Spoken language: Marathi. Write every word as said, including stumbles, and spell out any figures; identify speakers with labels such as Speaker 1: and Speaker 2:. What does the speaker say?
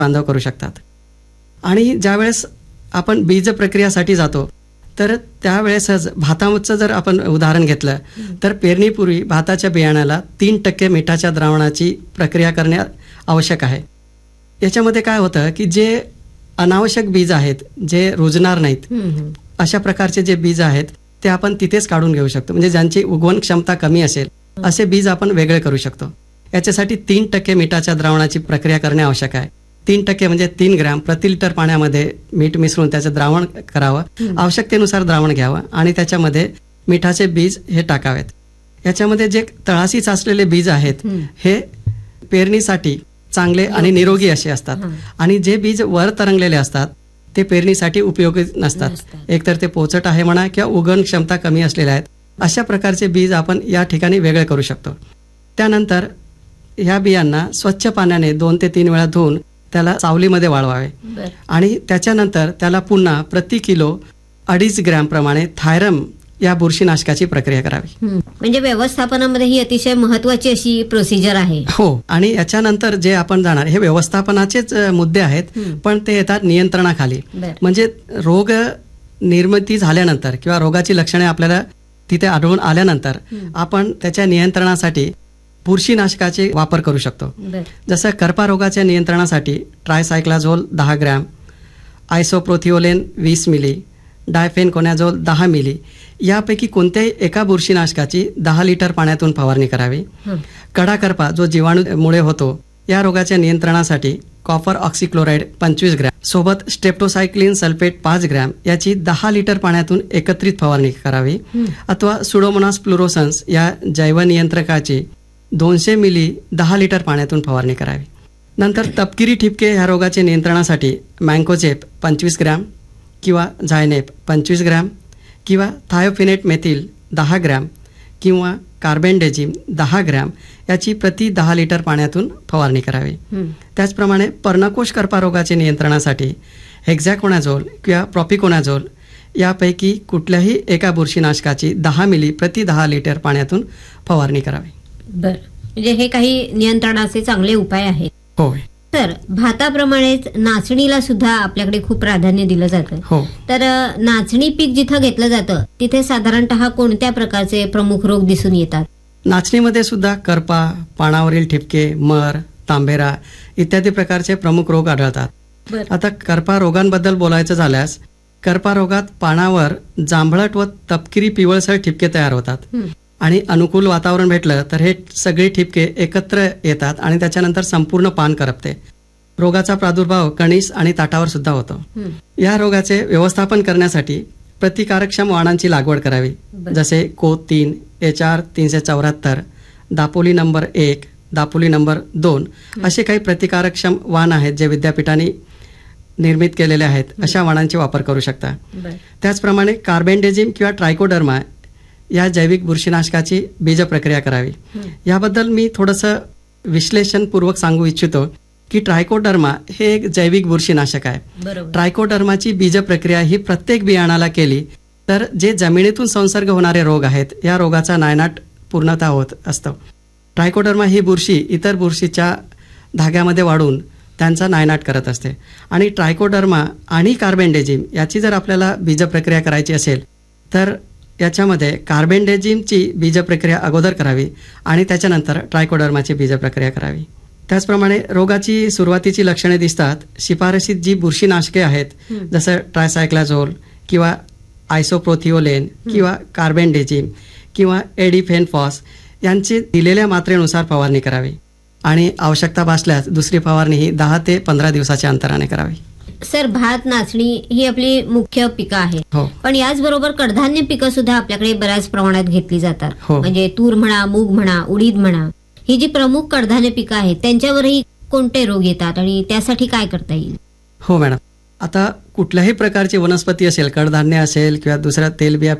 Speaker 1: बांधव करू शकतात. आणि ज्यावेळेस आपण बीज प्रक्रियासाठी जातो तर त्यावेळेसच भाताचं जर आपण उदाहरण घेतलं तर पेरणीपूर्वी भाताच्या बियाण्याला तीन टक्के मिठाच्या द्रावणाची प्रक्रिया करणे आवश्यक आहे. याच्यामध्ये काय होतं की जे अनावश्यक बीज आहेत, जे रुजणार नाहीत, अशा प्रकारचे जे बीज आहेत ते आपण तिथेच काढून घेऊ शकतो. म्हणजे ज्यांची उगवण क्षमता कमी असेल असे बीज आपण वेगळे करू शकतो. याच्यासाठी तीन टक्के मिठाच्या द्रावणाची प्रक्रिया करणे आवश्यक आहे. तीन टक्के म्हणजे तीन ग्रॅम प्रति लिटर पाण्यामध्ये मीठ मिसळून त्याचं द्रावण करावं, आवश्यकतेनुसार द्रावण घ्यावं आणि त्याच्यामध्ये मिठाचे बीज हे टाकावेत. याच्यामध्ये जे तळाशी साचलेले बीज आहेत हे पेरणीसाठी चांगले आणि निरोगी असे असतात आणि जे बीज वर तरंगलेले असतात ते पेरणीसाठी उपयोगी नसतात. एकतर ते पोचट आहे म्हणा किंवा उगवण क्षमता कमी असलेले आहेत. अशा प्रकारचे बीज आपण या ठिकाणी वेगळे करू शकतो. त्यानंतर ह्या बियांना स्वच्छ पाण्याने दोन ते तीन वेळा धुवून त्याला सावलीमध्ये वाळवावे आणि त्याच्यानंतर त्याला पुन्हा प्रति किलो अडीच ग्रॅम प्रमाणे थायरम या बुरशीनाशकाची प्रक्रिया करावी.
Speaker 2: म्हणजे व्यवस्थापनामध्ये ही अतिशय महत्वाची अशी प्रोसिजर आहे.
Speaker 1: हो, आणि याच्यानंतर जे आपण जाणार हे व्यवस्थापनाचेच मुद्दे आहेत, पण ते येतात नियंत्रणाखाली. म्हणजे रोग निर्मिती झाल्यानंतर किंवा रोगाची लक्षणे आपल्याला तिथे आढळून आल्यानंतर आपण त्याच्या नियंत्रणासाठी बुरशीनाशकाचे वापर करू शकतो. जसं करपा रोगाच्या नियंत्रणासाठी ट्रायसायक्लाझोल दहा ग्रॅम, आयसोप्रोथिओलेन वीस मिली, डायफेनकोनॅझोल दहा मिली यापैकी कोणत्याही एका बुरशीनाशकाची दहा लिटर पाण्यातून फवारणी करावी. कडा करपा जो जीवाणूमुळे होतो या रोगाच्या नियंत्रणासाठी कॉपर ऑक्सिक्लोराइड पंचवीस ग्रॅम सोबत स्ट्रेप्टोसायक्लिन सल्फेट पाच ग्रॅम याची दहा लिटर पाण्यातून एकत्रित फवारणी करावी. अथवा सुडोमोनास फ्लुरोसन्स या जैवनियंत्रकाची दोनशे मिली दहा लिटर पाण्यातून फवारणी करावी. नंतर तपकिरी ठिपके ह्या रोगाच्या नियंत्रणासाठी मँकोजेप पंचवीस ग्रॅम किंवा झायनेप पंचवीस ग्रॅम किंवा थायोफिनेट मेथिल दहा ग्रॅम किंवा कार्बेंडेजिम दहा ग्रॅम याची प्रति दहा लिटर पाण्यातून फवारणी करावी. त्याचप्रमाणे पर्णकोश करपा रोगाच्या नियंत्रणासाठी हेक्झॅकोनाझोल किंवा प्रॉपिकोनाझोल यापैकी कुठल्याही एका बुरशीनाशकाची दहा मिली प्रति दहा लिटर पाण्यातून फवारणी करावी.
Speaker 2: बर, म्हणजे हे काही नियंत्रणाचे चांगले उपाय आहेत.
Speaker 1: होय.
Speaker 2: तर भाताप्रमाणेच नाचणीला सुद्धा आपल्याकडे खूप प्राधान्य दिलं जातं.
Speaker 1: हो.
Speaker 2: तर नाचणी पीक जिथं घेतलं जातं तिथे साधारणतः कोणत्या प्रकारचे प्रमुख रोग दिसून येतात?
Speaker 1: नाचणीमध्ये सुद्धा करपा, पानावरील ठिपके, मर, तांबेरा इत्यादी प्रकारचे प्रमुख रोग आढळतात. आता करपा रोगांबद्दल बोलायचं झाल्यास करपा रोगात पानावर जांभळट व तपकिरी पिवळसर ठिपके तयार होतात आणि अनुकूल वातावरण भेटलं तर हे सगळे ठिपके एकत्र येतात आणि त्याच्यानंतर संपूर्ण पान करपते. रोगाचा प्रादुर्भाव कणीस आणि ताटावर सुद्धा होतो. या रोगाचे व्यवस्थापन करण्यासाठी प्रतिकारक्षम वाणांची लागवड करावी. जसे को तीन, एच आर तीनशे चौऱ्याहत्तर, दापोली नंबर एक, दापोली नंबर दोन असे काही प्रतिकारक्षम वाण आहेत जे विद्यापीठाने निर्मित केलेले आहेत. अशा वाणांचे वापर करू शकता. त्याचप्रमाणे कार्बेंडेजिम किंवा ट्रायकोडर्मा या जैविक बुरशीनाशकाची बीज प्रक्रिया करावी. याबद्दल मी थोडंसं विश्लेषणपूर्वक सांगू इच्छितो की ट्रायकोडर्मा हे एक जैविक बुरशीनाशक आहे. ट्रायकोडर्माची बीज प्रक्रिया ही प्रत्येक बियाणाला केली तर जे जमिनीतून संसर्ग होणारे रोग आहेत या रोगाचा नायनाट पूर्णतः होत असतो. ट्रायकोडर्मा ही बुरशी इतर बुरशीच्या धाग्यामध्ये वाढून त्यांचा नायनाट करत असते आणि ट्रायकोडर्मा आणि कार्बेंडेजिम याची जर आपल्याला बीज प्रक्रिया करायची असेल तर याच्यामध्ये कार्बेंडेजिमची बीज प्रक्रिया अगोदर करावी आणि त्याच्यानंतर ट्रायकोडर्माची बीज प्रक्रिया करावी. त्याचप्रमाणे रोगाची सुरुवातीची लक्षणे दिसतात. शिफारसीत जी बुरशीनाशके आहेत जसं ट्रायसायक्लाझोल किंवा आयसोप्रोथिओलेन किंवा कार्बेंडेजिम किंवा एडिफेनफॉस यांची दिलेल्या मात्रेनुसार फवारणी करावी आणि आवश्यकता भासल्यास दुसरी फवारणी ही दहा ते पंधरा दिवसाच्या अंतराने करावी.
Speaker 2: सर, भात, नाचणी ही आपली मुख्य पिकं आहेत.
Speaker 1: हो.
Speaker 2: पण याचबरोबर कडधान्य पिकं सुद्धा आपल्याकडे बऱ्याच प्रमाणात घेतली जातात.
Speaker 1: हो.
Speaker 2: म्हणजे तूर म्हणा, मूग म्हणा, उडीद म्हणा, ही जी प्रमुख कडधान्य पिकं आहेत त्यांच्यावरही कोणते रोग येतात आणि त्यासाठी काय करता येईल?
Speaker 1: हो मॅडम, आता कुठल्याही प्रकारची वनस्पती असेल, कडधान्य असेल किंवा दुसऱ्या तेलबिया